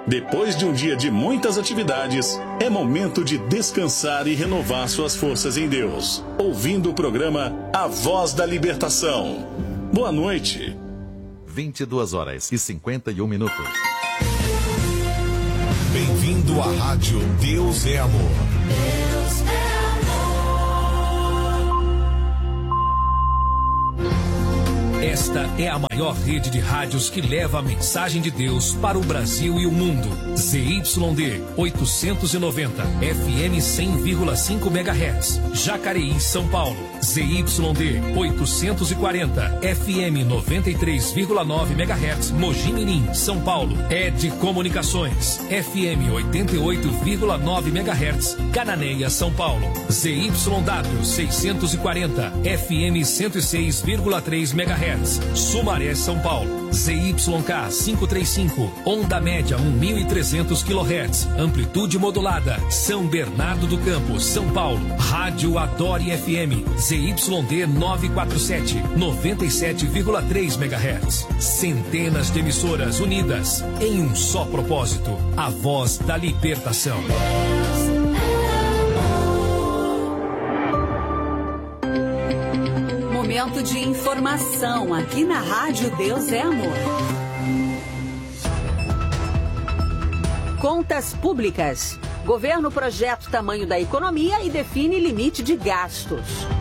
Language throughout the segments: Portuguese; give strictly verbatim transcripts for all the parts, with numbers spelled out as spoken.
Depois de um dia de muitas atividades, é momento de descansar e renovar suas forças em Deus, ouvindo o programa A Voz da Libertação. Boa noite. vinte e duas horas e cinquenta e um minutos. Bem-vindo à Rádio Deus é Amor. Deus é amor. Esta é a maior rede de rádios que leva a mensagem de Deus para o Brasil e o mundo. Z Y D oitocentos e noventa, F M cem vírgula cinco megahertz, Jacareí, São Paulo. Z Y D oitocentos e quarenta, F M noventa e três vírgula nove megahertz, Mogi Mirim, São Paulo. E D Comunicações, F M oitenta e oito vírgula nove megahertz, Cananéia, São Paulo. Z Y W seiscentos e quarenta, F M cento e seis vírgula três megahertz, Sumaré, São Paulo. Z Y K quinhentos e trinta e cinco, onda média mil e trezentos quilohertz, amplitude modulada, São Bernardo do Campo, São Paulo. Rádio Adore F M, Z Y D novecentos e quarenta e sete, noventa e sete vírgula três megahertz. Centenas de emissoras unidas em um só propósito, a voz da libertação. Momento de informação aqui na Rádio Deus é Amor. Contas públicas. Governo projeta o tamanho da economia e define limite de gastos.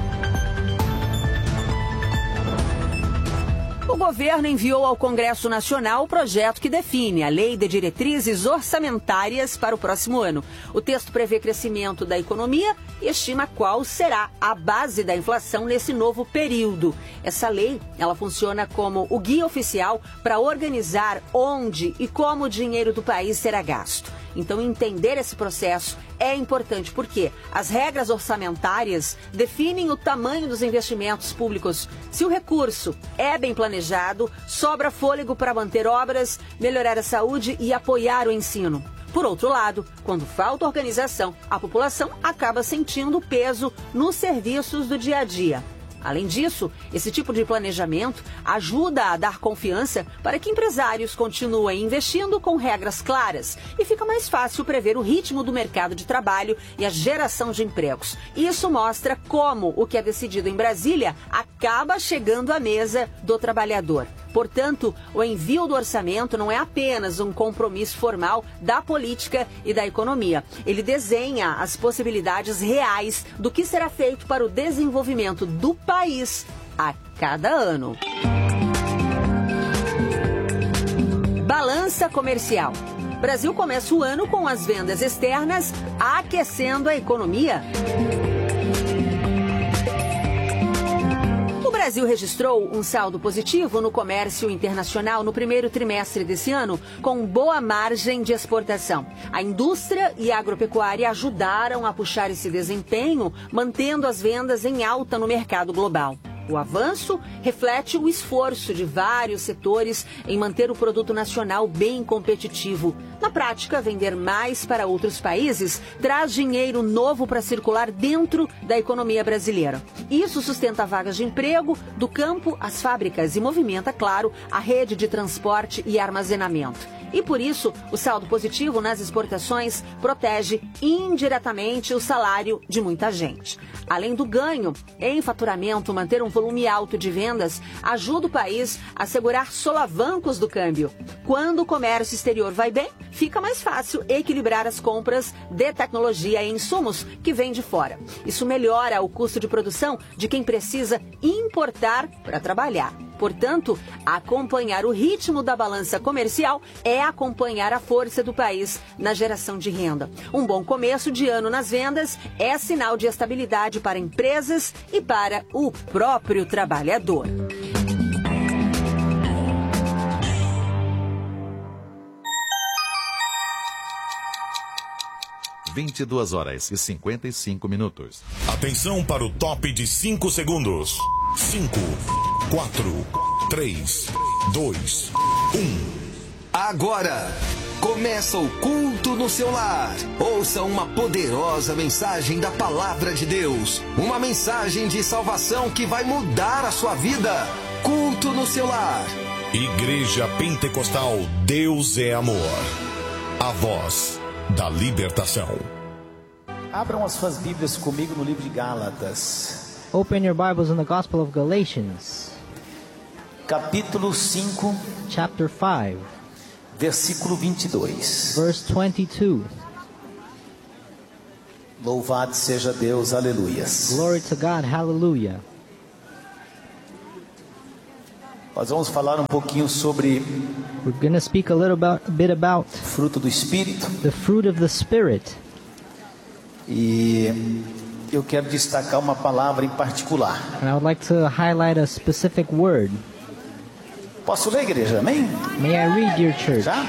O governo enviou ao Congresso Nacional o projeto que define a Lei de Diretrizes Orçamentárias para o próximo ano. O texto prevê crescimento da economia e estima qual será a base da inflação nesse novo período. Essa lei, ela funciona como o guia oficial para organizar onde e como o dinheiro do país será gasto. Então, entender esse processo é importante porque as regras orçamentárias definem o tamanho dos investimentos públicos. Se o recurso é bem planejado, sobra fôlego para manter obras, melhorar a saúde e apoiar o ensino. Por outro lado, quando falta organização, a população acaba sentindo peso nos serviços do dia a dia. Além disso, esse tipo de planejamento ajuda a dar confiança para que empresários continuem investindo com regras claras e fica mais fácil prever o ritmo do mercado de trabalho e a geração de empregos. Isso mostra como o que é decidido em Brasília acaba chegando à mesa do trabalhador. Portanto, o envio do orçamento não é apenas um compromisso formal da política e da economia. Ele desenha as possibilidades reais do que será feito para o desenvolvimento do país a cada ano. Balança comercial. Brasil começa o ano com as vendas externas aquecendo a economia. O Brasil registrou um saldo positivo no comércio internacional no primeiro trimestre desse ano, com boa margem de exportação. A indústria e a agropecuária ajudaram a puxar esse desempenho, mantendo as vendas em alta no mercado global. O avanço reflete o esforço de vários setores em manter o produto nacional bem competitivo. Na prática, vender mais para outros países traz dinheiro novo para circular dentro da economia brasileira. Isso sustenta vagas de emprego, do campo às fábricas e movimenta, claro, a rede de transporte e armazenamento. E por isso, o saldo positivo nas exportações protege indiretamente o salário de muita gente. Além do ganho em faturamento, manter um volume alto de vendas ajuda o país a segurar solavancos do câmbio. Quando o comércio exterior vai bem, fica mais fácil equilibrar as compras de tecnologia e insumos que vêm de fora. Isso melhora o custo de produção de quem precisa importar para trabalhar. Portanto, acompanhar o ritmo da balança comercial é acompanhar a força do país na geração de renda. Um bom começo de ano nas vendas é sinal de estabilidade para empresas e para o próprio trabalhador. vinte e duas horas e cinquenta e cinco minutos. Atenção para o top de cinco segundos. cinco, quatro, três, dois, um. Agora, começa o culto no seu lar. Ouça uma poderosa mensagem da Palavra de Deus. Uma mensagem de salvação que vai mudar a sua vida. Culto no seu lar. Igreja Pentecostal Deus é Amor. a voz da libertação. Abram as suas Bíblias comigo no livro de Gálatas. Open your Bibles in the Gospel of Galatians, Capítulo cinco, chapter five, versículo vinte e dois. verse twenty-two. Louvado seja Deus, aleluias. Glory to God, hallelujah. Nós vamos falar um pouquinho sobre We're going to speak a little about, a bit about fruto do Espírito. the fruit of the Spirit. E eu quero destacar uma palavra em particular. And I would like to highlight a specific word. Posso ler, igreja? Amém? May I read, dear church? Já?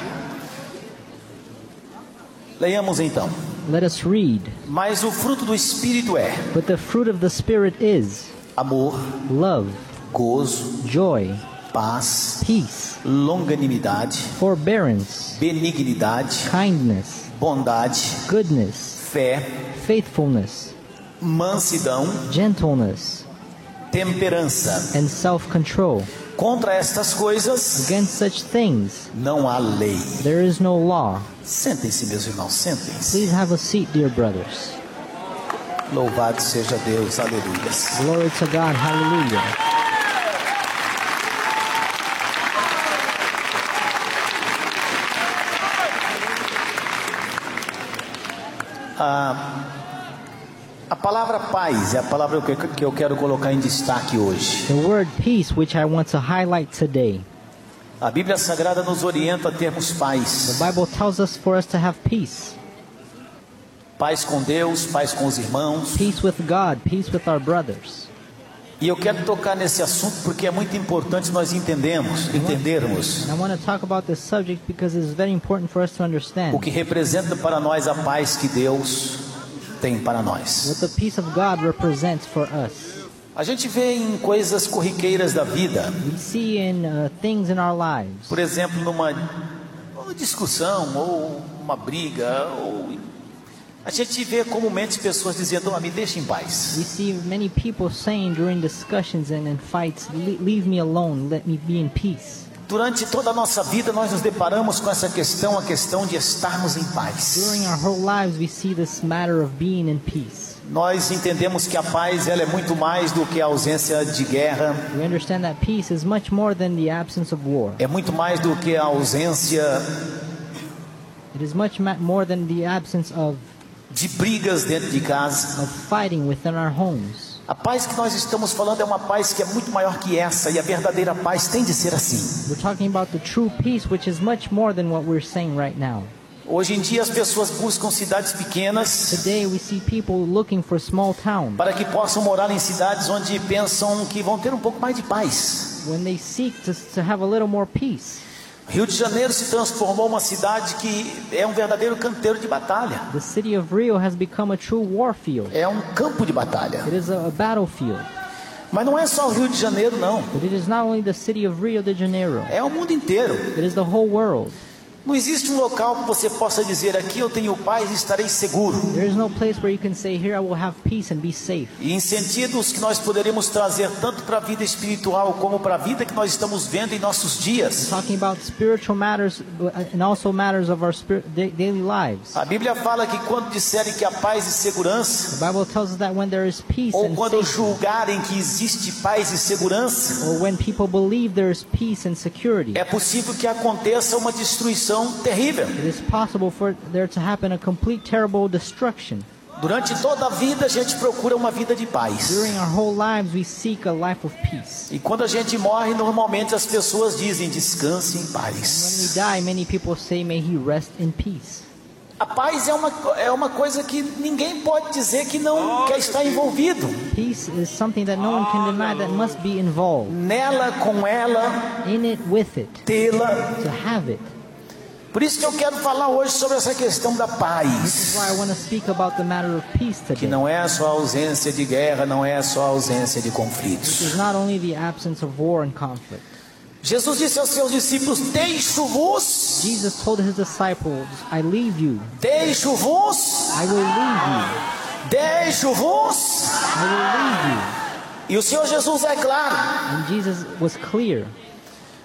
Leiamos então. Let us read. Mas o fruto do Espírito é But the fruit of the Spirit is amor, love, gozo, joy, paz, peace, longanimidade, forbearance, benignidade, kindness, bondade, goodness, fé, faithfulness, mansidão, gentleness, temperança. and self-control. Contra estas coisas Against such things não há lei. there is no law. Sentem-se, meus irmãos, sentem-se. Please have a seat, dear brothers. Louvado seja Deus, aleluias. Glory to God, hallelujah. Ah, a palavra paz é a palavra que que eu quero colocar em destaque hoje. The word peace, which I want to highlight today. A Bíblia Sagrada nos orienta a termos paz. The Bible tells us for us to have peace. Paz com Deus, paz com os irmãos. Peace with God, peace with our brothers. E eu quero tocar nesse assunto porque é muito importante nós entendemos, entendermos And I want to talk about this subject because it's very important for us to understand o que representa para nós a paz que Deus tem para nós. what the peace of God represents for us. A gente vê em coisas corriqueiras da vida, We see in uh, things in our lives, por exemplo, numa, uma discussão ou uma briga, ou a gente vê comumente pessoas dizendo: oh, me deixa em paz. we see many people saying during discussions and in fights, "Le- leave me alone, let me be in peace." Durante toda a nossa vida nós nos deparamos com essa questão, a questão de estarmos em paz. During our whole lives we see this matter of being in peace. Nós entendemos que a paz ela é muito mais do que a ausência de guerra, We understand that peace is much more than the absence of war. é muito mais do que a ausência It is much ma- more than the absence of, de brigas dentro de casa. of fighting within our homes. A paz que nós estamos falando é uma paz que é muito maior que essa, e a verdadeira paz tem de ser assim. We're talking about the true peace, which is much more than what we're saying right now. Hoje em dia as pessoas buscam cidades pequenas Today we see people looking for small towns para que possam morar em cidades onde pensam que vão ter um pouco mais de paz. when they seek to, to have a little more peace. Rio de Janeiro se transformou uma cidade que é um verdadeiro canteiro de batalha. The city of Rio has become a true war field. É um campo de batalha. It is a, a battlefield. Mas não é só o Rio de Janeiro, não. But it is not only the city of Rio de Janeiro. É o mundo inteiro. It is the whole world. Não existe um local que você possa dizer: aqui eu tenho paz e estarei seguro. There is no place where you can say, here I will have peace and be safe. E em sentidos que nós poderíamos trazer tanto para a vida espiritual como para a vida que nós estamos vendo em nossos dias. Talking about spiritual matters and also matters of our spirit, da- daily lives. A Bíblia fala que quando disserem que há paz e segurança, The Bible tells us that when there is peace ou and quando safety, julgarem que existe paz e segurança, or when people believe there is peace and security, é possível que aconteça uma destruição terrível. it is possible for there to happen a complete terrible destruction. Durante toda a vida a gente procura uma vida de paz. During our whole lives we seek a life of peace. E quando a gente morre, normalmente as pessoas dizem: descanse em When we paz. die, many people say, may he rest in peace. A paz é uma, é uma coisa que ninguém pode dizer que não quer estar envolvido. Peace is something that no one can deny, that must be involved. Nela, com ela, In it, with it, tê-la. to have it. Por isso que eu quero falar hoje sobre essa questão da This is paz. why I want to speak about the matter of peace Que today. não é só a ausência de guerra, não é só a ausência de It conflitos. is not only the absence of war and conflict. Jesus disse aos seus discípulos: deixo-vos, Jesus told his disciples, I leave you, deixo-vos, I will leave you, deixo-vos. I will leave you. E o Senhor Jesus é claro. And Jesus was clear.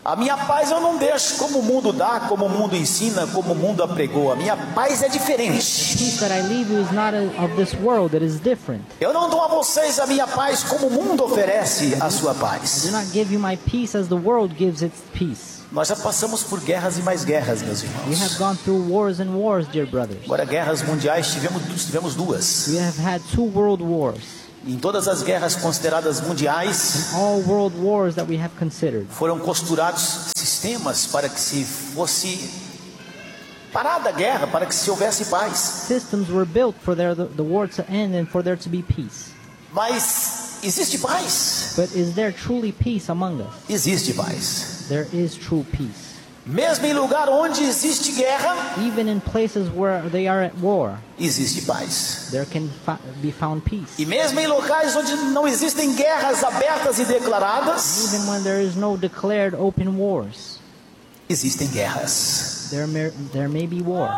A minha paz eu não deixo como o mundo dá, como o mundo ensina, como o mundo apregou. A minha paz é diferente. Peace that I leave you is not a, of this world, it is different. Eu não dou a vocês a minha paz como o mundo oferece a sua I paz. do not give you my peace as the world gives its peace. Nós já passamos por guerras e mais guerras, meus We irmãos. have gone through wars and wars, dear brothers. Agora, guerras mundiais, tivemos, tivemos duas. We have had two world wars. Em todas as guerras consideradas mundiais, All world wars that we have considered. foram costurados sistemas para que se fosse parada a guerra, para que se houvesse paz. Systems were built for there, the, the war to end and for there to be peace. Mas existe paz? But is there truly peace among us? Existe paz. There is true peace. Mesmo em lugar onde existe guerra, Even in places where they are at war, existe paz. there can fi- be found peace. E mesmo em locais onde não existem guerras abertas e declaradas, Even when there is no declared open wars, existem guerras. there may, there may be war.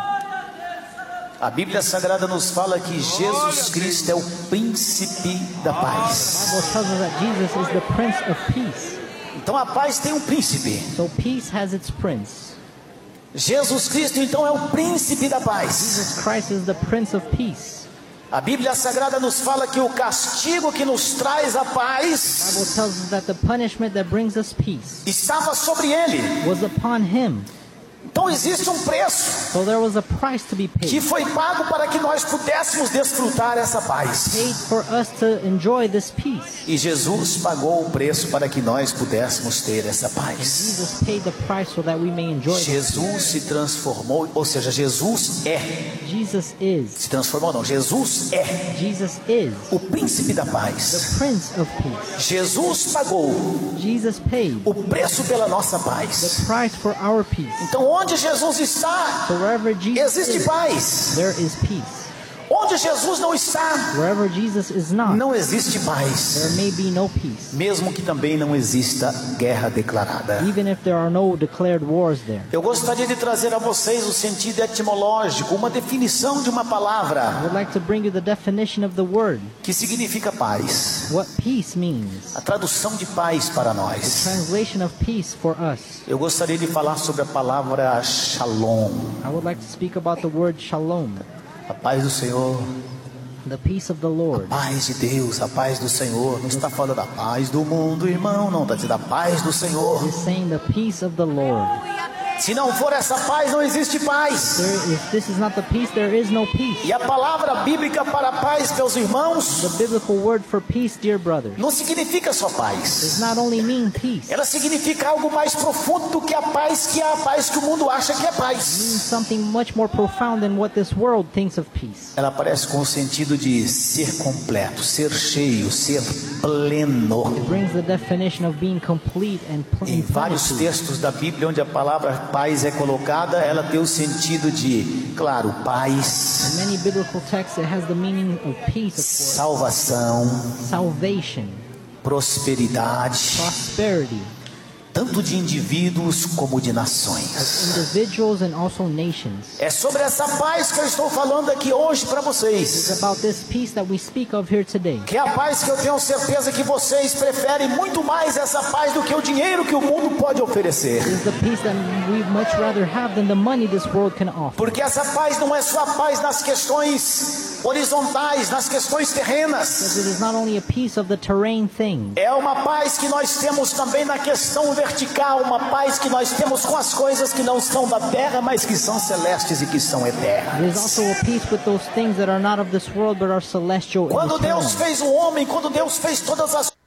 A Bíblia Sagrada nos fala que Jesus Cristo é o príncipe da The paz. Bible tells us that Jesus is the Prince of Peace. Então a paz tem um príncipe. So peace has its prince. Jesus Cristo então é o príncipe da paz. Jesus Christ is the Prince of Peace. A Bíblia Sagrada nos fala que o castigo que nos traz a The paz Bible tells us that the punishment that brings us peace estava sobre ele. was upon him. Então existe um preço So there was a price to be que paid. foi pago para que nós pudéssemos desfrutar essa paz. Paid for us to enjoy this peace. E Jesus pagou o preço para que nós pudéssemos ter essa paz. Jesus paid the price so that we may enjoy this. Jesus se transformou, ou seja, Jesus é. Jesus is. Se transformou não, Jesus é Jesus is o príncipe da the paz. Prince of Peace. Jesus pagou Jesus paid o preço pela nossa the paz. price for our peace. Então onde Jesus está, So wherever Jesus existe is, paz. there is peace. Onde Jesus não está, Wherever Jesus is not, não existe paz. there may be no peace. Mesmo que também não exista guerra declarada. Even if there are no declared wars there. Eu gostaria de trazer a vocês o sentido etimológico, uma definição de uma I palavra would like to bring you the definition of the word, que significa paz. what peace means. A tradução de paz para nós. Translation of peace for us. Eu gostaria de falar sobre a palavra shalom. I would like to speak about the word shalom, A paz do Senhor, the peace of the Lord. paz de Deus, a paz do Senhor. Não está falando da paz do mundo, irmão, não, está dizendo a paz do Senhor. He's saying the peace of the Lord. Se não for essa paz, não existe paz. There, if this is not the peace, there is no peace. E a palavra bíblica para paz, meus irmãos, The biblical word for peace, dear brothers, não significa só does paz. not only mean peace, Ela significa algo mais profundo do que a paz, que é a paz que o mundo acha que é it paz. means something much more profound than what this world thinks of peace. Ela aparece com o sentido de ser completo, ser cheio, ser pleno. It brings the definition of being complete and pl- Em in vários plenitude. textos da Bíblia onde a palavra paz é colocada, ela tem o sentido de, claro, paz, In many biblical texts, it has the meaning of peace, of course, salvação, salvation, prosperidade, prosperity, tanto de indivíduos como de nações. individuals and also nations. É sobre essa paz que eu estou falando aqui hoje para It's vocês. about this peace that we speak of here today. Que é a paz que eu tenho certeza que vocês preferem muito mais essa paz do que o dinheiro que o mundo pode oferecer. It is the peace that we much rather have than the money this world can offer. Porque essa paz não é só a paz nas questões horizontais, nas questões terrenas. Because it is not only a piece of the terrain thing. É uma paz que nós temos também na questão vertical, uma paz que nós temos com as coisas que não são da terra, mas que são celestes e que são It is eternas. also a peace with those things that are not of this world but are celestial and Quando eternal. Deus fez o homem, quando Deus fez todas as